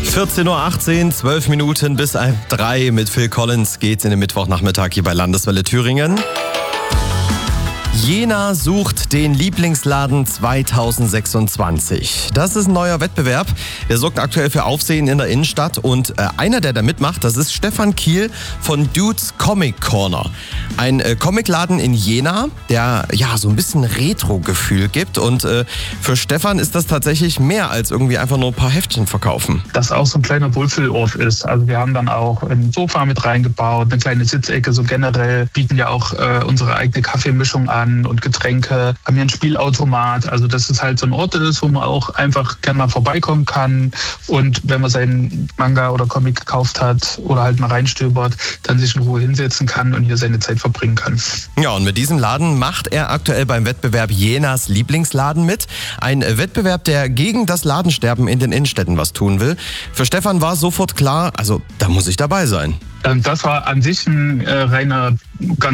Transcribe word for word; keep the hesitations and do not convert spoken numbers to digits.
vierzehn Uhr achtzehn, zwölf Minuten bis drei mit Phil Collins geht's in den Mittwochnachmittag hier bei Landeswelle Thüringen. Jena sucht den Lieblingsladen zweitausendsechsundzwanzig. Das ist ein neuer Wettbewerb, der sorgt aktuell für Aufsehen in der Innenstadt und äh, einer, der da mitmacht, das ist Stefan Kiel von Dudes Comic Corner. Ein äh, Comicladen in Jena, der ja so ein bisschen Retro-Gefühl gibt und äh, für Stefan ist das tatsächlich mehr als irgendwie einfach nur ein paar Heftchen verkaufen. Das auch so ein kleiner Wohlfühlort ist. Also wir haben dann auch ein Sofa mit reingebaut, eine kleine Sitzecke, so generell bieten ja auch äh, unsere eigene Kaffeemischung an und Getränke, haben hier ein Spielautomat, also dass es halt so ein Ort ist, wo man auch einfach gerne mal vorbeikommen kann und wenn man seinen Manga oder Comic gekauft hat oder halt mal reinstöbert, dann sich in Ruhe hinsetzen kann und hier seine Zeit verbringen kann. Ja, und mit diesem Laden macht er aktuell beim Wettbewerb Jenas Lieblingsladen mit. Ein Wettbewerb, der gegen das Ladensterben in den Innenstädten was tun will. Für Stefan war sofort klar, also da muss ich dabei sein. Das war an sich ein äh, reiner ganz